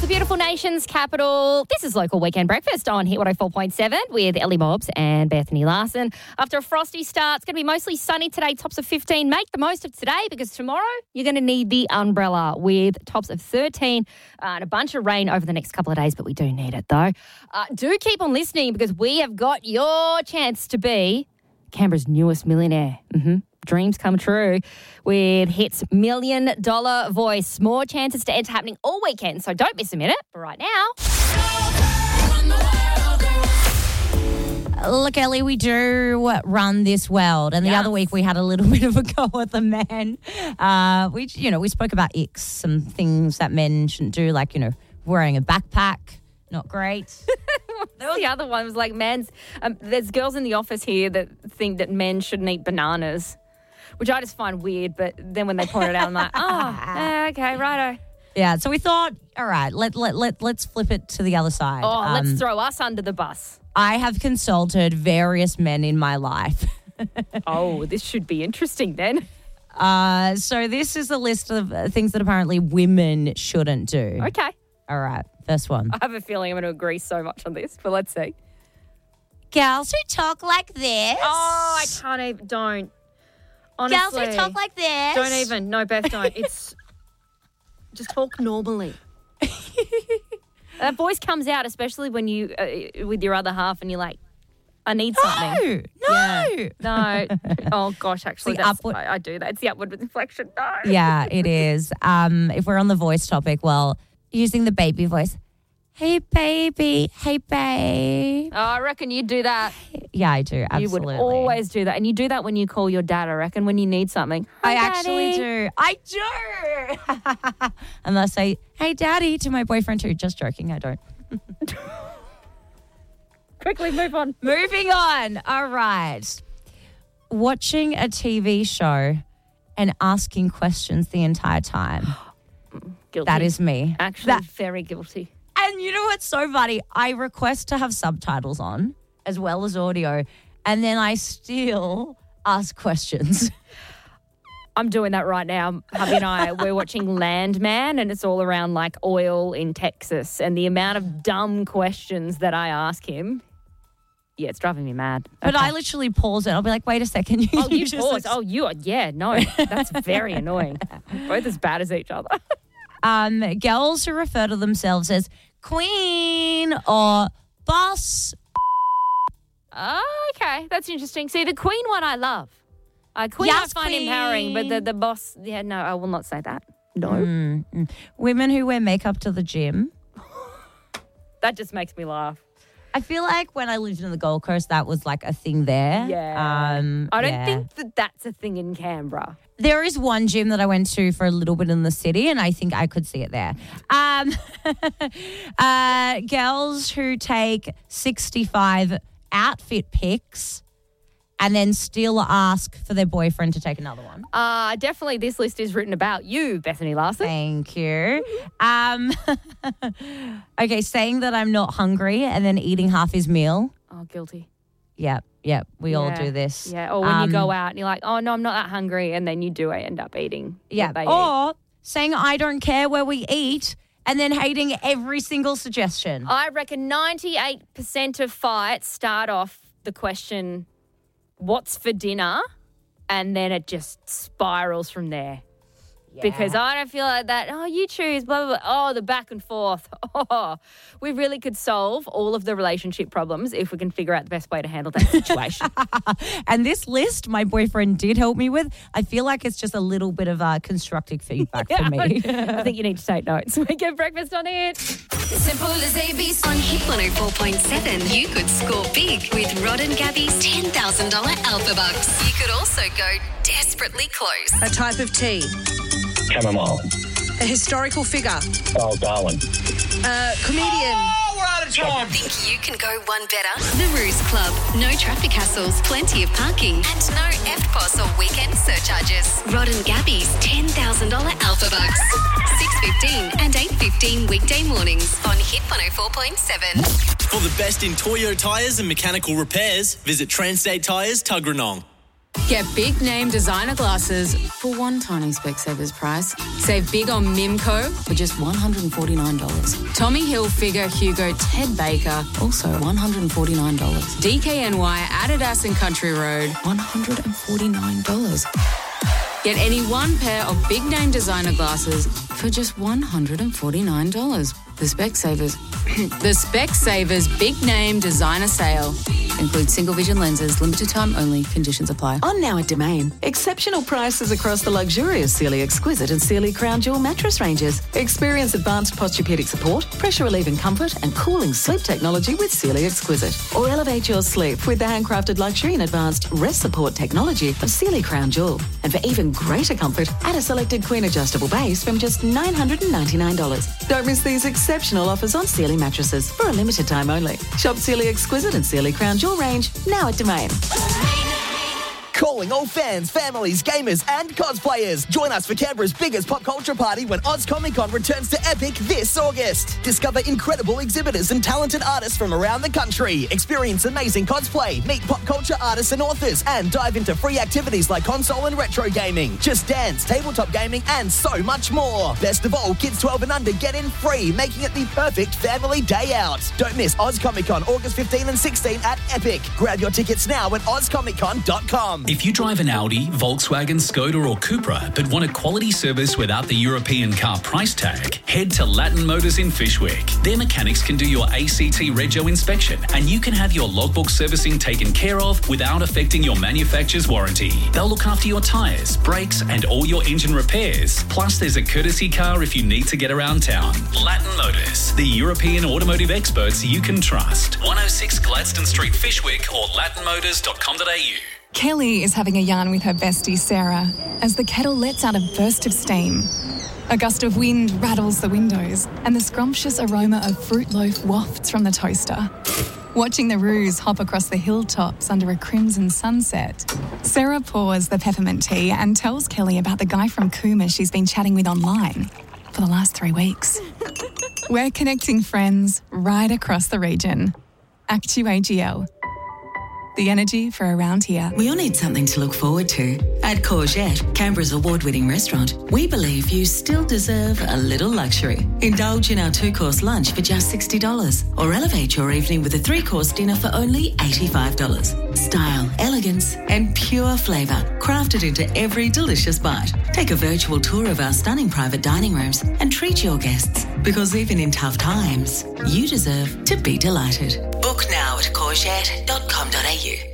the beautiful nation's capital. This is Local Weekend Breakfast on Hit 104.7 with Ellie Mobbs and Bethany Larson. After a frosty start, it's going to be mostly sunny today, tops of 15. Make the most of today because tomorrow you're going to need the umbrella with tops of 13 and a bunch of rain over the next couple of days, but we do need it though. Do keep on listening because we have got your chance to be Canberra's newest millionaire. Dreams come true with Hit's $1 Million Voice. More chances to enter happening all weekend, so don't miss a minute. But right now... Look, Ellie, we do run this world. And the other week we had a little bit of a go at the men. We spoke about icks, some things that men shouldn't do, like, wearing a backpack. Not great. The other one was like there's girls in the office here that think that men shouldn't eat bananas, which I just find weird. But then when they point it out, I'm like, okay, righto. Yeah, so we thought, all right, let's flip it to the other side. Let's throw us under the bus. I have consulted various men in my life. This should be interesting then. So this is a list of things that apparently women shouldn't do. Okay. All right, first one. I have a feeling I'm going to agree so much on this, but let's see. Girls who talk like this. Oh, I can't even. Don't. Honestly. Girls who talk like this. Don't even. No, Beth, don't. It's just talk normally. That voice comes out, especially when you with your other half, and you're like, "I need something." No. Oh gosh, actually, I do that. It's the upward inflection. No. Yeah, it is. If we're on the voice topic, well, using the baby voice. Hey, baby. Hey, babe. Oh, I reckon you'd do that. Yeah, I do. Absolutely. You would always do that. And you do that when you call your dad, I reckon, when you need something. I actually do. I do. And I say, hey, daddy, to my boyfriend too. Just joking. I don't. Quickly move on. Moving on. All right. Watching a TV show and asking questions the entire time. Guilty. That is me. Actually, very guilty. And you know what's so funny? I request to have subtitles on as well as audio, and then I still ask questions. I'm doing that right now. Hubby and I, we're watching Landman, and it's all around like oil in Texas, and the amount of dumb questions that I ask him, yeah, it's driving me mad. But I literally pause it. I'll be like, wait a second. You pause. No, that's very annoying. Both as bad as each other. Girls who refer to themselves as queen or boss. Okay, that's interesting. See, the queen one I love. Queen I find empowering, but the boss, no, I will not say that. No. Women who wear makeup to the gym. That just makes me laugh. I feel like when I lived in the Gold Coast, that was like a thing there. Yeah. I don't think that that's a thing in Canberra. There is one gym that I went to for a little bit in the city, and I think I could see it there. Girls who take 65 outfit pics and then still ask for their boyfriend to take another one. Definitely this list is written about you, Bethany Larson. Thank you. Okay, saying that I'm not hungry and then eating half his meal. Oh, guilty. Yep. We all do this. Yeah, or when you go out and you're like, oh, no, I'm not that hungry, and then you do end up eating. Yeah, or saying I don't care where we eat and then hating every single suggestion. I reckon 98% of fights start off the question, what's for dinner? And then it just spirals from there. Yeah. Because I don't feel like that. Oh, you choose, blah, blah, blah. Oh, the back and forth. Oh, we really could solve all of the relationship problems if we can figure out the best way to handle that situation. And this list my boyfriend did help me with, I feel like it's just a little bit of constructive feedback for me. I think you need to take notes. Weekend Breakfast on Hit. Simple as ABC. On Hit 104.7, you could score big with Rod and Gabby's $10,000 Alpha Bucks. You could also go desperately close. A type of tea. Chamomile. A historical figure. Oh, Darwin. Comedian. Oh, we're out of time. Think you can go one better? The Ruse Club. No traffic hassles, plenty of parking, and no EFTPOS or weekend surcharges. Rod and Gabby's $10,000 Alpha Bucks. 6:15 and 8:15 weekday mornings on Hit 104.7. For the best in Toyo tyres and mechanical repairs, visit Transtate Tyres, Tuggeranong. Get big name designer glasses for one tiny Specsavers price. Save big on Mimco for just $149. Tommy Hilfiger, Hugo, Ted Baker, also $149. DKNY, Adidas and Country Road, $149. Get any one pair of big name designer glasses for just $149. The Specsavers Big Name Designer Sale. Includes single vision lenses, limited time only, conditions apply. On now at Domain. Exceptional prices across the luxurious Sealy Exquisite and Sealy Crown Jewel mattress ranges. Experience advanced posturepedic support, pressure relieving comfort and cooling sleep technology with Sealy Exquisite. Or elevate your sleep with the handcrafted luxury and advanced rest support technology of Sealy Crown Jewel. And for even greater comfort, add a selected queen adjustable base from just $999. Don't miss these exceptional offers on Sealy mattresses for a limited time only. Shop Sealy Exquisite and Sealy Crown Jewel range now at Domain. Calling all fans, families, gamers and cosplayers. Join us for Canberra's biggest pop culture party when Oz Comic Con returns to Epic this August. Discover incredible exhibitors and talented artists from around the country. Experience amazing cosplay, meet pop culture artists and authors, and dive into free activities like console and retro gaming, Just Dance, tabletop gaming, and so much more. Best of all, kids 12 and under get in free, making it the perfect family day out. Don't miss Oz Comic Con August 15 and 16 at Epic. Grab your tickets now at ozcomiccon.com. If you drive an Audi, Volkswagen, Skoda or Cupra but want a quality service without the European car price tag, head to Latin Motors in Fishwick. Their mechanics can do your ACT Rego inspection and you can have your logbook servicing taken care of without affecting your manufacturer's warranty. They'll look after your tyres, brakes and all your engine repairs. Plus there's a courtesy car if you need to get around town. Latin Motors, the European automotive experts you can trust. 106 Gladstone Street, Fishwick or latinmotors.com.au. Kelly is having a yarn with her bestie Sarah as the kettle lets out a burst of steam. A gust of wind rattles the windows and the scrumptious aroma of fruit loaf wafts from the toaster. Watching the roos hop across the hilltops under a crimson sunset, Sarah pours the peppermint tea and tells Kelly about the guy from Cooma she's been chatting with online for the last 3 weeks. We're connecting friends right across the region. ActuAGL. The energy for around here. We all need something to look forward to. At Courgette, Canberra's award-winning restaurant, we believe you still deserve a little luxury. Indulge in our 2-course lunch for just $60 or elevate your evening with a 3-course dinner for only $85. Style, elegance and pure flavour crafted into every delicious bite. Take a virtual tour of our stunning private dining rooms and treat your guests because even in tough times, you deserve to be delighted. Book now at courgette.com.au.